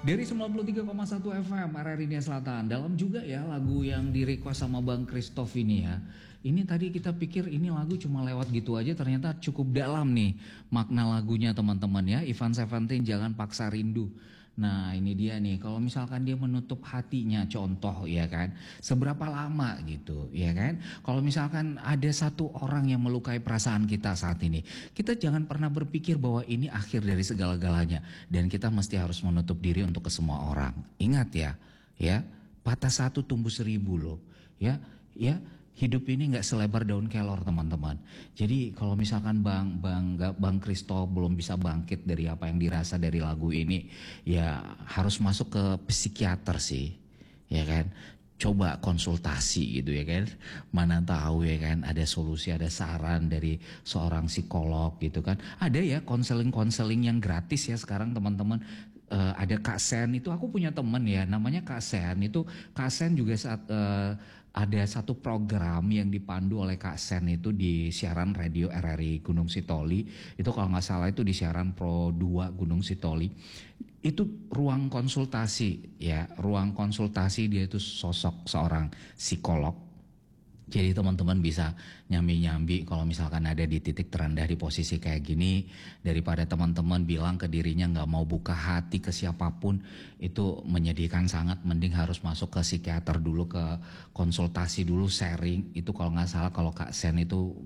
Dari 93,1 FM RRI Nia Selatan. Dalam juga ya lagu yang di-request sama Bang Christoph ini ya. Ini tadi kita pikir ini lagu cuma lewat gitu aja, ternyata cukup dalam nih makna lagunya teman-teman ya. Ivan Seventeen, Jangan Paksa Rindu. Nah ini dia nih, kalau misalkan dia menutup hatinya, contoh ya kan, seberapa lama gitu ya kan. Kalau misalkan ada satu orang yang melukai perasaan kita saat ini, kita jangan pernah berpikir bahwa ini akhir dari segala-galanya. Dan kita mesti harus menutup diri untuk ke semua orang. Ingat ya, patah satu tumbuh 1000 loh. Ya. Hidup ini nggak selebar daun kelor teman-teman. Jadi kalau misalkan Bang Christoph belum bisa bangkit dari apa yang dirasa dari lagu ini, ya harus masuk ke psikiater sih, ya kan. Coba konsultasi gitu ya kan. Mana tahu ya kan ada solusi, ada saran dari seorang psikolog gitu kan. Ada ya konseling yang gratis ya sekarang teman-teman. Ada Kak Sen, itu aku punya temen ya namanya Kak Sen. Itu Kak Sen juga ada satu program yang dipandu oleh Kak Sen itu di siaran radio RRI Gunung Sitoli. Itu kalau nggak salah itu di siaran Pro 2 Gunung Sitoli. Itu ruang konsultasi ya, ruang konsultasi. Dia itu sosok seorang psikolog. Jadi teman-teman bisa nyambi-nyambi kalau misalkan ada di titik terendah di posisi kayak gini, daripada teman-teman bilang ke dirinya nggak mau buka hati ke siapapun, itu menyedihkan sangat. Mending harus masuk ke psikiater dulu, ke konsultasi dulu, sharing. Itu kalau nggak salah kalau Kak Sen itu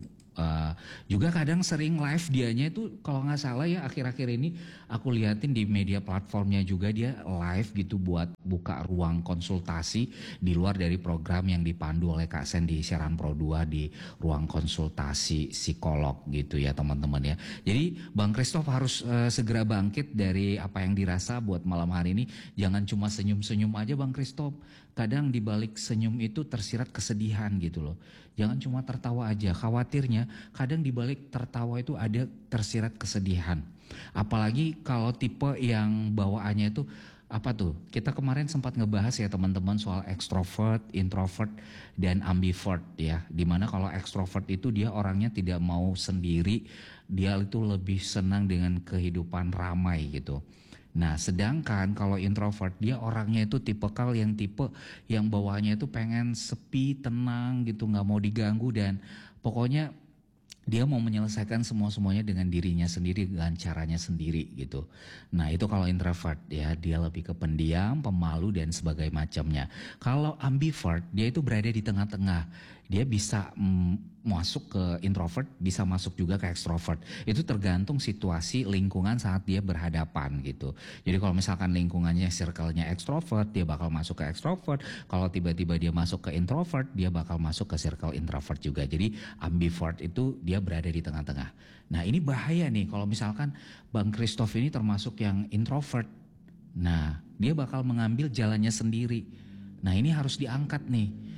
juga kadang sering live dianya itu kalau nggak salah ya, akhir-akhir ini aku liatin di media platformnya juga dia live gitu buat buka ruang konsultasi di luar dari program yang dipandu oleh Kak Sen di siaran Pro 2 di ruang konsultasi psikolog gitu ya teman-teman ya. Jadi Bang Christoph harus segera bangkit dari apa yang dirasa buat malam hari ini. Jangan cuma senyum-senyum aja Bang Christoph. Kadang di balik senyum itu tersirat kesedihan gitu loh. Jangan cuma tertawa aja. Khawatirnya kadang di balik tertawa itu ada tersirat kesedihan. Apalagi kalau tipe yang bawaannya itu apa tuh? Kita kemarin sempat ngebahas ya teman-teman soal extrovert, introvert, dan ambivert ya. Dimana kalau extrovert itu dia orangnya tidak mau sendiri, dia itu lebih senang dengan kehidupan ramai gitu. Nah sedangkan kalau introvert dia orangnya itu tipikal yang tipe yang bawaannya itu pengen sepi, tenang gitu, nggak mau diganggu dan pokoknya dia mau menyelesaikan semuanya dengan dirinya sendiri, dengan caranya sendiri gitu. Nah itu kalau introvert ya, dia lebih ke pendiam, pemalu dan sebagainya macamnya. Kalau ambivert dia itu berada di tengah-tengah. Dia bisa masuk ke introvert, bisa masuk juga ke extrovert. Itu tergantung situasi lingkungan saat dia berhadapan gitu. Jadi kalau misalkan lingkungannya circle-nya extrovert, dia bakal masuk ke extrovert. Kalau tiba-tiba dia masuk ke introvert, dia bakal masuk ke circle introvert juga. Jadi ambivert itu dia berada di tengah-tengah. Nah ini bahaya nih kalau misalkan Bang Christoph ini termasuk yang introvert. Nah dia bakal mengambil jalannya sendiri. Nah ini harus diangkat nih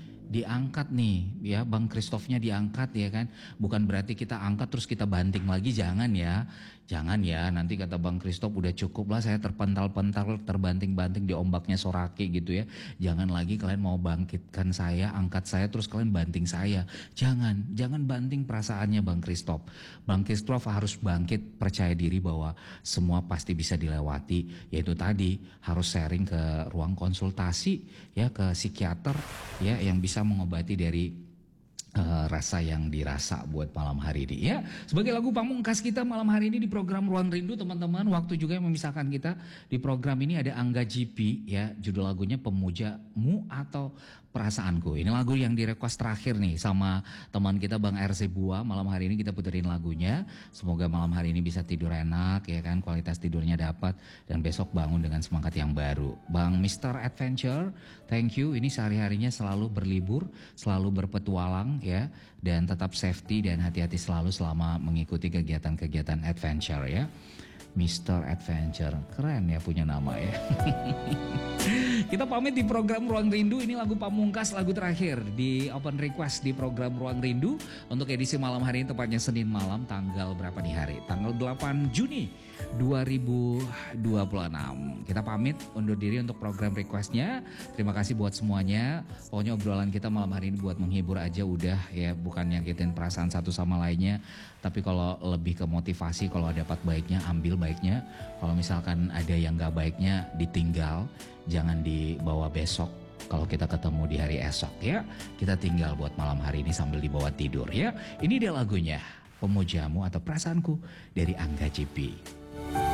ya, Bang Christophnya diangkat ya kan. Bukan berarti kita angkat terus kita banting lagi, jangan ya nanti kata Bang Christoph udah cukup lah saya terpental-pental, terbanting-banting di ombaknya Soraki gitu ya. Jangan lagi kalian mau bangkitkan saya, angkat saya terus kalian banting saya. Jangan banting perasaannya Bang Christoph. Bang Christoph harus bangkit, percaya diri bahwa semua pasti bisa dilewati. Yaitu tadi harus sharing ke ruang konsultasi ya, ke psikiater ya yang bisa mengobati dari rasa yang dirasa buat malam hari ini ya. Sebagai lagu pamungkas kita malam hari ini di program Ruang Rindu teman-teman, waktu juga yang memisahkan kita. Di program ini ada Angga GP ya, judul lagunya Pemujamu atau Perasaanku. Ini lagu yang direquest terakhir nih sama teman kita Bang RC Bua. Malam hari ini kita puterin lagunya. Semoga malam hari ini bisa tidur enak ya kan, kualitas tidurnya dapat dan besok bangun dengan semangat yang baru. Bang Mr. Adventure, thank you. Ini sehari-harinya selalu berlibur, selalu berpetualang ya, dan tetap safety dan hati-hati selalu selama mengikuti kegiatan-kegiatan adventure ya. Mr. Adventure, keren ya punya nama ya. Kita pamit di program Ruang Rindu. Ini lagu pamungkas, lagu terakhir di open request di program Ruang Rindu untuk edisi malam hari ini, tepatnya Senin malam, tanggal berapa nih hari? Tanggal 8 Juni 2026. Kita pamit undur diri untuk program requestnya. Terima kasih buat semuanya. Pokoknya obrolan kita malam hari ini buat menghibur aja udah ya, bukan nyakitin perasaan satu sama lainnya. Tapi kalau lebih ke motivasi, kalau dapat baiknya ambil baiknya. Kalau misalkan ada yang gak baiknya ditinggal, jangan dibawa besok. Kalau kita ketemu di hari esok ya, kita tinggal buat malam hari ini sambil dibawa tidur ya. Ini dia lagunya, Pemujamu atau Perasaanku dari Angga Cipi.